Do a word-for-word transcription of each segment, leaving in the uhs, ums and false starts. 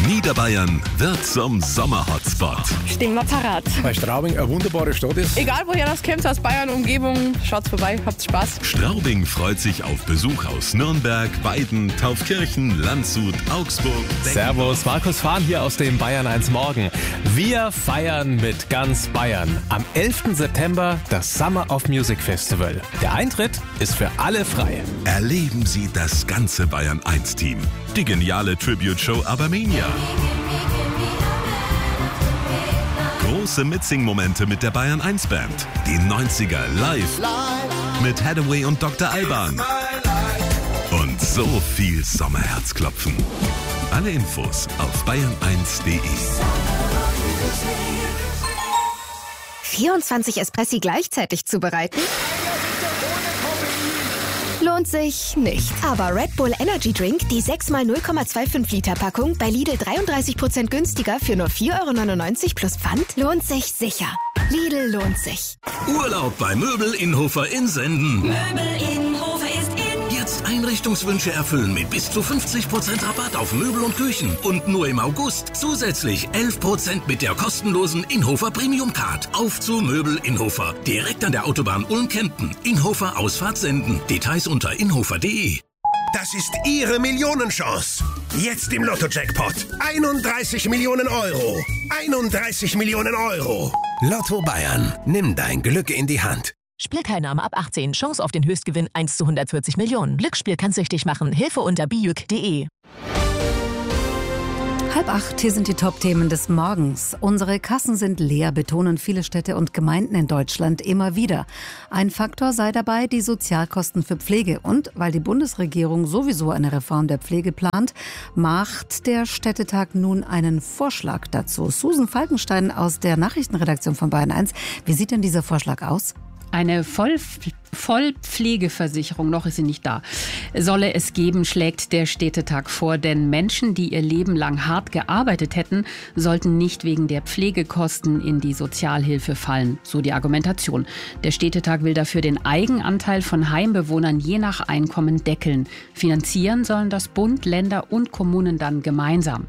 Niederbayern wird zum Sommer-Hotspot. Stehen wir parat. Weil Straubing eine wunderbare Stadt ist. Egal woher das kommt, aus Bayern, Umgebung, schaut's vorbei, habt Spaß. Straubing freut sich auf Besuch aus Nürnberg, Weiden, Taufkirchen, Landshut, Augsburg. Servus, Markus Fahn hier aus dem Bayern eins Morgen. Wir feiern mit ganz Bayern. Am elften September das Summer of Music Festival. Der Eintritt ist für alle frei. Erleben Sie das ganze Bayern eins Team. Die geniale Tribute-Show Abermania. Große Mitsing-Momente mit der Bayern eins Band. Die neunziger live mit Hathaway und Doktor Alban. Und so viel Sommerherzklopfen. Alle Infos auf bayern eins punkt de. vierundzwanzig Espressi gleichzeitig zubereiten? Lohnt sich nicht. Aber Red Bull Energy Drink, die sechs mal null Komma fünfundzwanzig Liter Packung, bei Lidl dreiunddreißig Prozent günstiger für nur vier Euro neunundneunzig plus Pfand, lohnt sich sicher. Lidl lohnt sich. Urlaub bei Möbel Innhofer in Senden. Möbel Innhofer ist in. Jetzt Einrichtungswünsche erfüllen mit bis zu fünfzig Prozent Rabatt auf Möbel und Küchen. Und nur im August zusätzlich elf Prozent mit der kostenlosen Innhofer Premium Card. Auf zu Möbel Innhofer. Direkt an der Autobahn Ulm-Kempten. Innhofer Ausfahrt Senden. Details unter innhofer punkt de. Das ist Ihre Millionenchance. Jetzt im Lotto-Jackpot. einunddreißig Millionen Euro. einunddreißig Millionen Euro. Lotto Bayern. Nimm dein Glück in die Hand. Spielteilnahme ab achtzehn. Chance auf den Höchstgewinn eins zu hundertvierzig Millionen. Glücksspiel kann süchtig machen. Hilfe unter bijuk punkt de. Halb acht, hier sind die Top-Themen des Morgens. Unsere Kassen sind leer, betonen viele Städte und Gemeinden in Deutschland immer wieder. Ein Faktor sei dabei die Sozialkosten für Pflege. Und weil die Bundesregierung sowieso eine Reform der Pflege plant, macht der Städtetag nun einen Vorschlag dazu. Susan Falkenstein aus der Nachrichtenredaktion von Bayern eins. Wie sieht denn dieser Vorschlag aus? Eine Voll Vollpflegeversicherung, noch ist sie nicht da, solle es geben, schlägt der Städtetag vor. Denn Menschen, die ihr Leben lang hart gearbeitet hätten, sollten nicht wegen der Pflegekosten in die Sozialhilfe fallen, so die Argumentation. Der Städtetag will dafür den Eigenanteil von Heimbewohnern je nach Einkommen deckeln. Finanzieren sollen das Bund, Länder und Kommunen dann gemeinsam.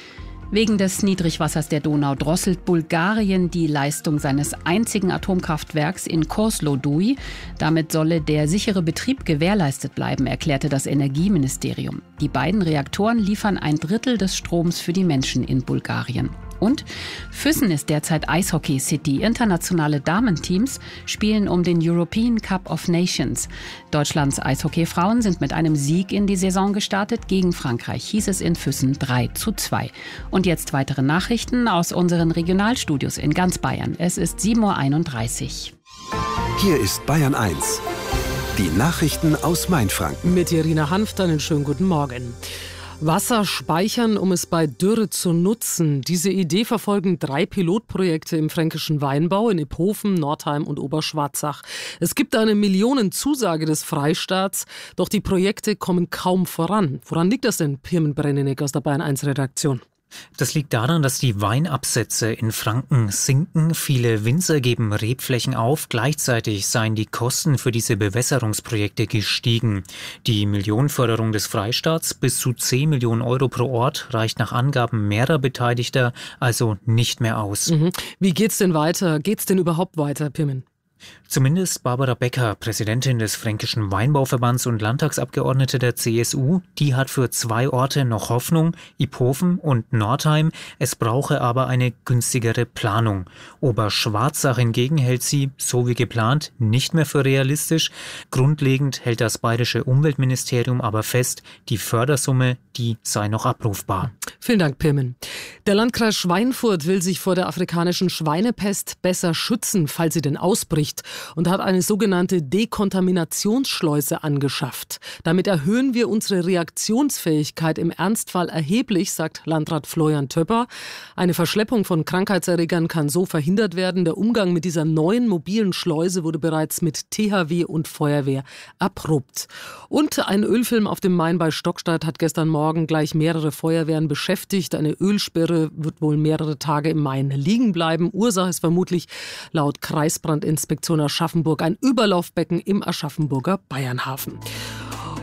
Wegen des Niedrigwassers der Donau drosselt Bulgarien die Leistung seines einzigen Atomkraftwerks in Kozloduy. Damit solle der sichere Betrieb gewährleistet bleiben, erklärte das Energieministerium. Die beiden Reaktoren liefern ein Drittel des Stroms für die Menschen in Bulgarien. Und Füssen ist derzeit Eishockey-City. Internationale Damenteams spielen um den European Cup of Nations. Deutschlands Eishockey-Frauen sind mit einem Sieg in die Saison gestartet. Gegen Frankreich hieß es in Füssen drei zu zwei. Und jetzt weitere Nachrichten aus unseren Regionalstudios in ganz Bayern. Es ist sieben Uhr einunddreißig. Hier ist Bayern eins. Die Nachrichten aus Mainfranken. Mit Irina Hanft, einen schönen guten Morgen. Wasser speichern, um es bei Dürre zu nutzen. Diese Idee verfolgen drei Pilotprojekte im fränkischen Weinbau in Iphofen, Nordheim und Oberschwarzach. Es gibt eine Millionenzusage des Freistaats, doch die Projekte kommen kaum voran. Woran liegt das denn, Pirmin Brennenig aus der Bayern eins Redaktion? Das liegt daran, dass die Weinabsätze in Franken sinken. Viele Winzer geben Rebflächen auf. Gleichzeitig seien die Kosten für diese Bewässerungsprojekte gestiegen. Die Millionenförderung des Freistaats bis zu zehn Millionen Euro pro Ort reicht nach Angaben mehrerer Beteiligter also nicht mehr aus. Mhm. Wie geht's denn weiter? Geht's denn überhaupt weiter, Pirmin? Zumindest Barbara Becker, Präsidentin des Fränkischen Weinbauverbands und Landtagsabgeordnete der C S U, die hat für zwei Orte noch Hoffnung, Iphofen und Nordheim. Es brauche aber eine günstigere Planung. Oberschwarzach hingegen hält sie, so wie geplant, nicht mehr für realistisch. Grundlegend hält das bayerische Umweltministerium aber fest, die Fördersumme, die sei noch abrufbar. Vielen Dank, Pirmin. Der Landkreis Schweinfurt will sich vor der afrikanischen Schweinepest besser schützen, falls sie denn ausbricht, und hat eine sogenannte Dekontaminationsschleuse angeschafft. Damit erhöhen wir unsere Reaktionsfähigkeit im Ernstfall erheblich, sagt Landrat Florian Töpper. Eine Verschleppung von Krankheitserregern kann so verhindert werden. Der Umgang mit dieser neuen mobilen Schleuse wurde bereits mit T H W und Feuerwehr erprobt. Und ein Ölfilm auf dem Main bei Stockstadt hat gestern Morgen gleich mehrere Feuerwehren beschäftigt. Eine Ölsperre wird wohl mehrere Tage im Main liegen bleiben. Ursache ist vermutlich laut Kreisbrandinspektion Aschaffenburg ein Überlaufbecken im Aschaffenburger Bayernhafen.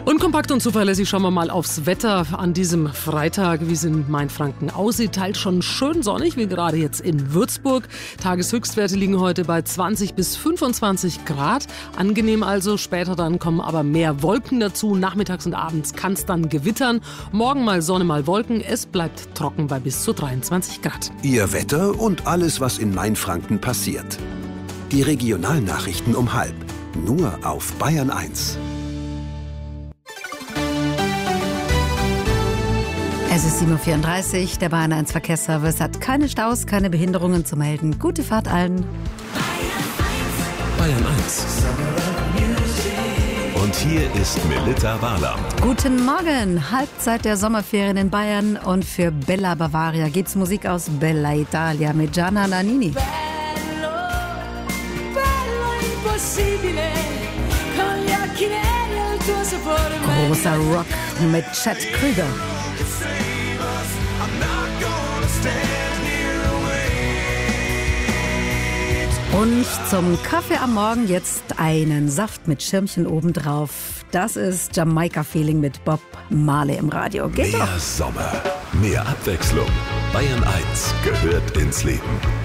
Und kompakt und zuverlässig schauen wir mal aufs Wetter an diesem Freitag, wie es in Mainfranken aussieht. Teils schon schön sonnig, wie gerade jetzt in Würzburg. Tageshöchstwerte liegen heute bei zwanzig bis fünfundzwanzig Grad. Angenehm also, später dann kommen aber mehr Wolken dazu. Nachmittags und abends kann es dann gewittern. Morgen mal Sonne, mal Wolken. Es bleibt trocken bei bis zu dreiundzwanzig Grad. Ihr Wetter und alles, was in Mainfranken passiert. Die Regionalnachrichten um halb. Nur auf Bayern eins. Es ist sieben Uhr vierunddreißig, der Bayern eins Verkehrsservice hat keine Staus, keine Behinderungen zu melden. Gute Fahrt allen. Bayern eins. Und hier ist Melita Wahler. Guten Morgen, Halbzeit der Sommerferien in Bayern und für Bella Bavaria gibt's Musik aus Bella Italia mit Gianna Nannini. Bello, bello impossibile, con gli occhi neri e il tuo sapore. Großer Rock mit Chad Krüger. Und zum Kaffee am Morgen jetzt einen Saft mit Schirmchen obendrauf. Das ist Jamaika-Feeling mit Bob Marley im Radio. Geht Mehr doch. Sommer, mehr Abwechslung. Bayern eins gehört ins Leben.